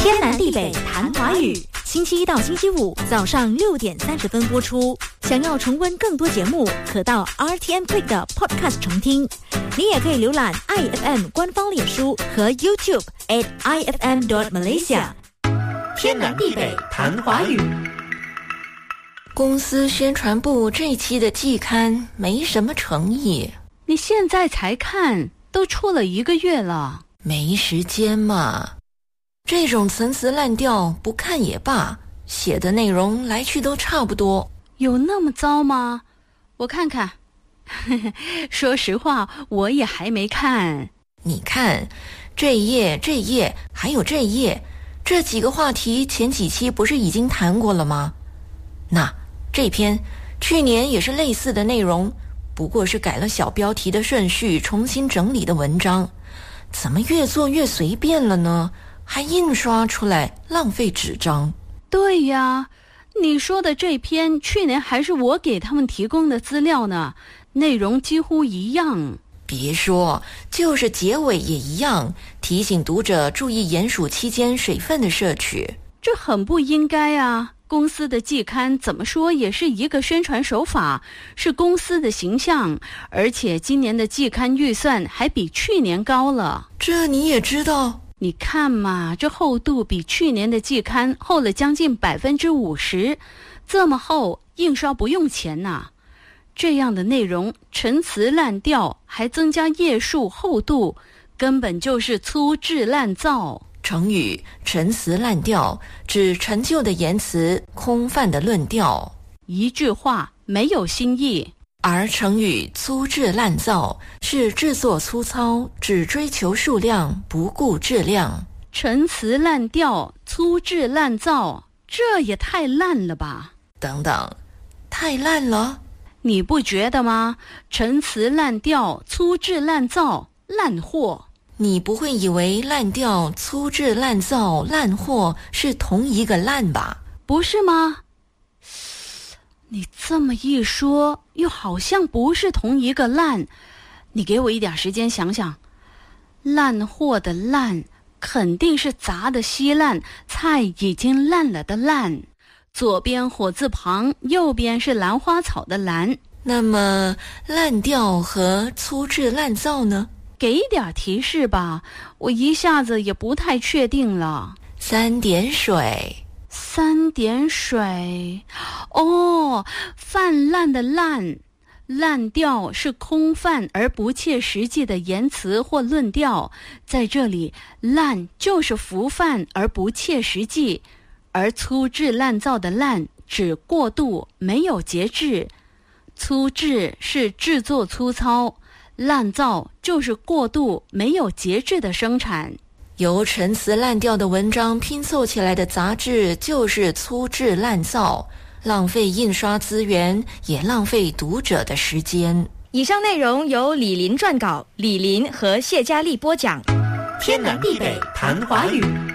天南地北谈华语，星期一到星期五早上6点30分播出。想要重温更多节目，可到 RTM Click 的 Podcast 重听。你也可以浏览 IFM 官方脸书和 YouTube @ifm.malaysia。天南地北谈华语。 公司宣传部这期的季刊没什么诚意。 你现在才看，都出了1个月了。 没时间嘛。这种陈词滥调不看也罢，写的内容来去都差不多。 有那么糟吗？我看看。说实话，我也还没看。 你看，这一页，还有这一页，这几个话题前几期不是已经谈过了吗？那这篇去年也是类似的内容，不过是改了小标题的顺序，重新整理的文章。怎么越做越随便了呢？还印刷出来，浪费纸张。 对呀，你说的这篇去年还是我给他们提供的资料呢，内容几乎一样。 别说，就是结尾也一样，提醒读者注意炎暑期间水分的摄取。 这很不应该啊！公司的季刊怎么说也是一个宣传手法，是公司的形象，而且今年的季刊预算还比去年高了。 这你也知道？ 你看嘛，这厚度比去年的季刊厚了将近50%，这么厚，印刷不用钱呐。这样的内容陈词滥调，还增加页数厚度，根本就是粗制滥造。 成语陈词滥调指陈旧的言辞，空泛的论调， 一句话没有新意。 而成语粗制滥造是制作粗糙，只追求数量，不顾质量。 陈词滥调，粗制滥造，这也太烂了吧？ 等等，太烂了？ 你不觉得吗？陈词滥调，粗制滥造，烂货。 你不会以为滥调、粗制滥造、烂货是同一个烂吧？ 不是吗？你这么一说，又好像不是同一个烂。你给我一点时间想想。烂货的烂，肯定是砸的稀烂，菜已经烂了的烂。左边火字旁，右边是兰花草的兰。 那么烂调和粗制滥造呢？ 给点提示吧，我一下子也不太确定了。 3点水。 3点水。哦，泛滥的滥。滥调是空泛而不切实际的言辞或论调，在这里滥就是浮泛而不切实际，而粗制滥造的滥指过度，没有节制。粗制是制作粗糙，滥造就是过度没有节制的生产。 由陈词滥调的文章拼凑起来的杂志就是粗制滥造，浪费印刷资源，也浪费读者的时间。 以上内容由李林撰稿，李林和谢佳丽播讲。天南地北谈华语。